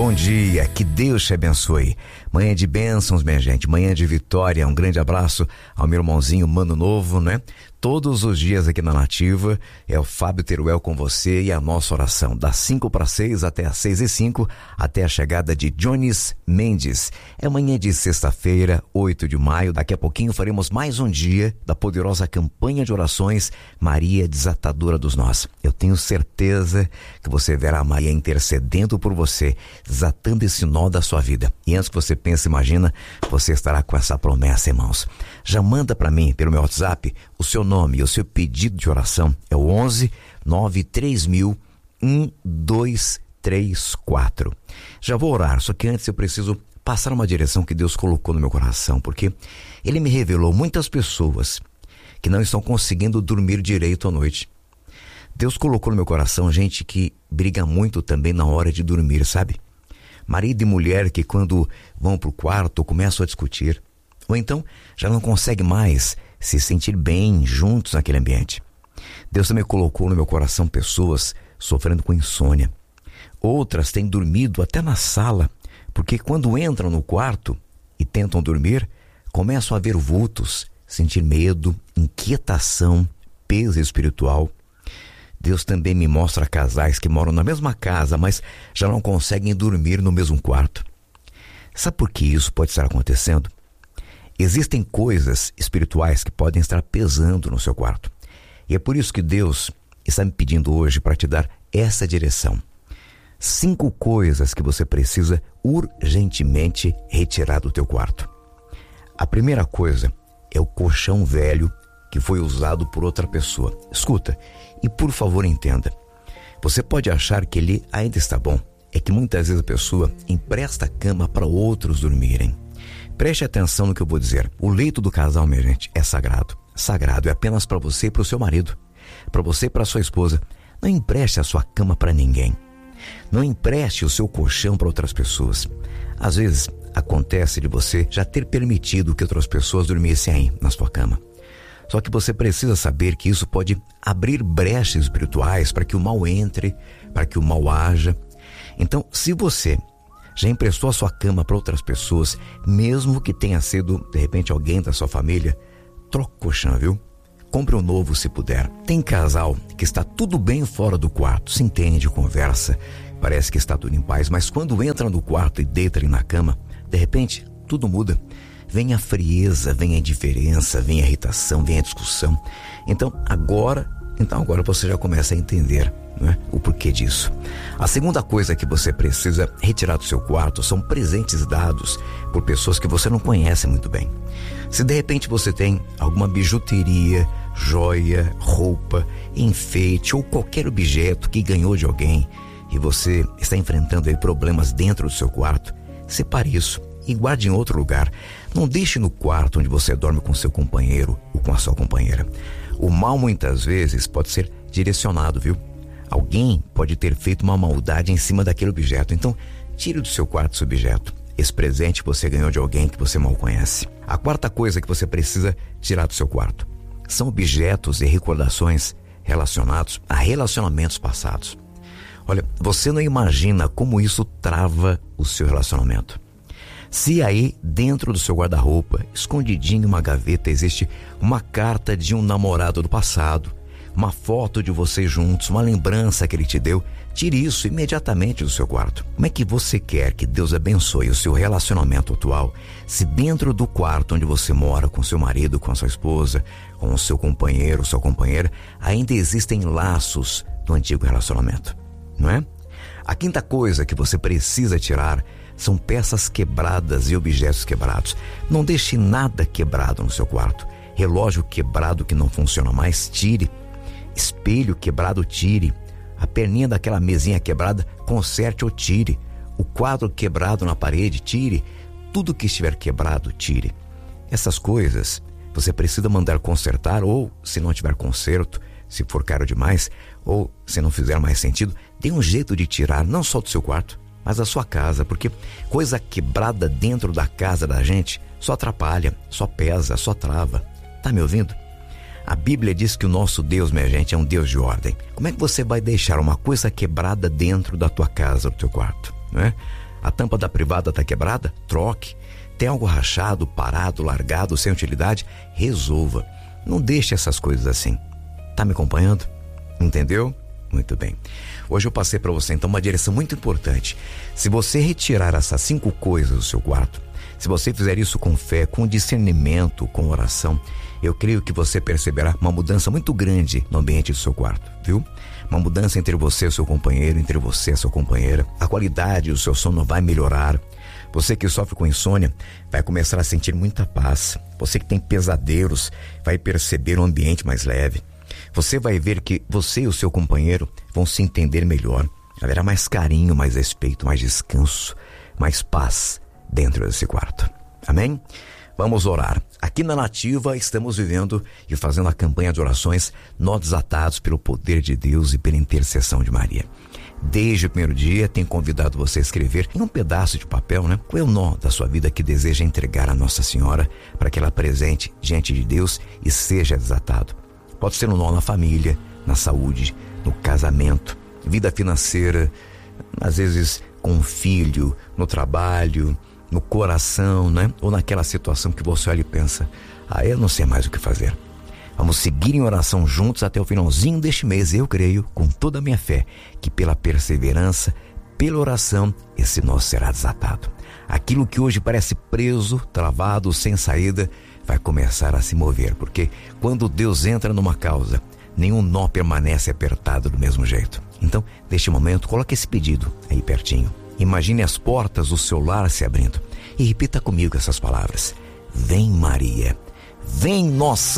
bom dia, que Deus te abençoe. Manhã de bênçãos, minha gente, manhã de vitória. Um grande abraço ao meu irmãozinho Mano Novo, né? Todos os dias aqui na Nativa é o Fábio Teruel com você e a nossa oração das 5:06 até as 6:05, até a chegada de Jones Mendes. É manhã de sexta-feira, 8 de maio. Daqui a pouquinho faremos mais um dia da poderosa campanha de orações Maria Desatadora dos Nós. Eu tenho certeza que você verá Maria intercedendo por você, desatando esse nó da sua vida. E antes que você pense, imagina, você estará com essa promessa, irmãos. Já manda para mim pelo meu WhatsApp o seu nome e o seu pedido de oração. É o 11 93000 1234. Já vou orar, só que antes eu preciso passar uma direção que Deus colocou no meu coração, porque Ele me revelou muitas pessoas que não estão conseguindo dormir direito à noite. Deus colocou no meu coração gente que briga muito também na hora de dormir, sabe? Marido e mulher que quando vão para o quarto começam a discutir, ou então já não consegue mais se sentir bem juntos naquele ambiente. Deus também colocou no meu coração pessoas sofrendo com insônia. Outras têm dormido até na sala, porque quando entram no quarto e tentam dormir, começam a ver vultos, sentir medo, inquietação, peso espiritual. Deus também me mostra casais que moram na mesma casa, mas já não conseguem dormir no mesmo quarto. Sabe por que isso pode estar acontecendo? Existem coisas espirituais que podem estar pesando no seu quarto. E é por isso que Deus está me pedindo hoje para te dar essa direção. 5 coisas que você precisa urgentemente retirar do teu quarto. A primeira coisa é o colchão velho que foi usado por outra pessoa. Escuta, e por favor entenda. Você pode achar que ele ainda está bom. É que muitas vezes a pessoa empresta a cama para outros dormirem. Preste atenção no que eu vou dizer. O leito do casal, minha gente, é sagrado. Sagrado é apenas para você e para o seu marido. Para você e para a sua esposa. Não empreste a sua cama para ninguém. Não empreste o seu colchão para outras pessoas. Às vezes, acontece de você já ter permitido que outras pessoas dormissem aí na sua cama. Só que você precisa saber que isso pode abrir brechas espirituais para que o mal entre, para que o mal haja. Então, se você já emprestou a sua cama para outras pessoas, mesmo que tenha sido, de repente, alguém da sua família, troca o colchão, viu? Compre um novo se puder. Tem casal que está tudo bem fora do quarto, se entende, conversa, parece que está tudo em paz, mas quando entra no quarto e deita ali na cama, de repente, tudo muda. Vem a frieza, vem a indiferença, vem a irritação, vem a discussão. Então agora você já começa a entender, né, o porquê disso. A segunda coisa que você precisa retirar do seu quarto são presentes dados por pessoas que você não conhece muito bem. Se de repente você tem alguma bijuteria, joia, roupa, enfeite ou qualquer objeto que ganhou de alguém e você está enfrentando aí problemas dentro do seu quarto, separe isso e guarde em outro lugar. Não deixe no quarto onde você dorme com seu companheiro ou com a sua companheira. O mal muitas vezes pode ser direcionado, viu? Alguém pode ter feito uma maldade em cima daquele objeto. Então, tire do seu quarto esse objeto. Esse presente que você ganhou de alguém que você mal conhece. A quarta coisa que você precisa tirar do seu quarto são objetos e recordações relacionados a relacionamentos passados. Olha, você não imagina como isso trava o seu relacionamento. Se aí dentro do seu guarda-roupa, escondidinho em uma gaveta, existe uma carta de um namorado do passado, uma foto de vocês juntos, uma lembrança que ele te deu, tire isso imediatamente do seu quarto. Como é que você quer que Deus abençoe o seu relacionamento atual se dentro do quarto onde você mora com seu marido, com a sua esposa, com o seu companheiro, sua companheira, ainda existem laços do antigo relacionamento, não é? A quinta coisa que você precisa tirar são peças quebradas e objetos quebrados. Não deixe nada quebrado no seu quarto. Relógio quebrado que não funciona mais, tire. Espelho quebrado, tire. A perninha daquela mesinha quebrada, conserte ou tire. O quadro quebrado na parede, tire. Tudo que estiver quebrado, tire. Essas coisas você precisa mandar consertar, ou se não tiver conserto, se for caro demais, ou se não fizer mais sentido, dê um jeito de tirar, não só do seu quarto, mas da sua casa, porque coisa quebrada dentro da casa da gente só atrapalha, só pesa, só trava. Tá me ouvindo? A Bíblia diz que o nosso Deus, minha gente, é um Deus de ordem. Como é que você vai deixar uma coisa quebrada dentro da tua casa, do teu quarto, não é? A tampa da privada está quebrada? Troque. Tem algo rachado, parado, largado, sem utilidade? Resolva. Não deixe essas coisas assim. Tá me acompanhando? Entendeu? Muito bem. Hoje eu passei para você então uma direção muito importante. Se você retirar essas 5 coisas do seu quarto, se você fizer isso com fé, com discernimento, com oração, eu creio que você perceberá uma mudança muito grande no ambiente do seu quarto, viu? Uma mudança entre você e o seu companheiro, entre você e a sua companheira. A qualidade do seu sono vai melhorar. Você que sofre com insônia vai começar a sentir muita paz. Você que tem pesadelos vai perceber um ambiente mais leve. Você vai ver que você e o seu companheiro vão se entender melhor. Haverá mais carinho, mais respeito, mais descanso, mais paz dentro desse quarto. Amém? Vamos orar. Aqui na Nativa estamos vivendo e fazendo a campanha de orações Nós Desatados pelo poder de Deus e pela intercessão de Maria. Desde o primeiro dia, tenho convidado você a escrever em um pedaço de papel, qual é o nó da sua vida que deseja entregar a Nossa Senhora para que ela apresente diante de Deus e seja desatado. Pode ser um nó na família, na saúde, no casamento, vida financeira, às vezes com um filho, no trabalho, no coração, ou naquela situação que você olha e pensa, eu não sei mais o que fazer. Vamos seguir em oração juntos até o finalzinho deste mês. Eu creio, com toda a minha fé, que pela perseverança, pela oração, esse nó será desatado. Aquilo que hoje parece preso, travado, sem saída, vai começar a se mover, porque quando Deus entra numa causa, nenhum nó permanece apertado do mesmo jeito. Então, neste momento, coloque esse pedido aí pertinho. Imagine as portas do seu lar se abrindo e repita comigo essas palavras. Vem Maria, vem Nossa